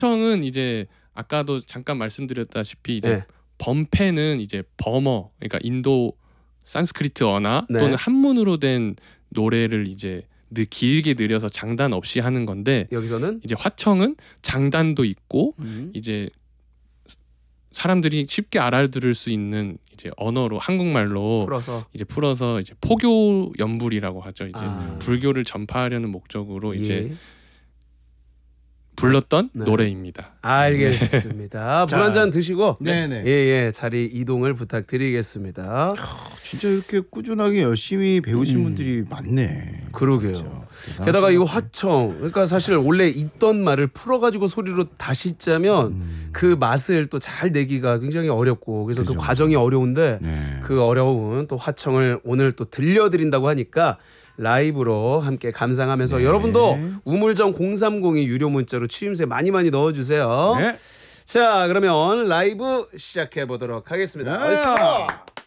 화청은 이제 아까도 잠깐 말씀드렸다시피 이제 네. 범패는 이제 범어, 그러니까 인도 산스크리트 언어 네. 또는 한문으로 된 노래를 이제 길게 느려서 장단 없이 하는 건데, 여기서는 이제 화청은 장단도 있고 이제 사람들이 쉽게 알아들을 수 있는 이제 언어로 한국말로 풀어서 이제 포교 연불이라고 하죠. 이제 불교를 전파하려는 목적으로 이제 불렀던 노래입니다. 알겠습니다. 물 한 잔 드시고 네네. 예, 자리 이동을 부탁드리겠습니다. 진짜 이렇게 꾸준하게 열심히 배우신 분들이 많네. 그러게요. 진짜. 게다가 이거 화청, 그러니까 사실 원래 있던 말을 풀어가지고 소리로 다시 짜면 그 맛을 또 잘 내기가 굉장히 어렵고, 그래서 그 과정이 어려운데 그 어려운 또 화청을 오늘 또 들려드린다고 하니까 라이브로 함께 감상하면서 여러분도 우물정 030이 유료 문자로 추임새 많이 넣어주세요. 네. 자, 그러면 라이브 시작해 보도록 하겠습니다.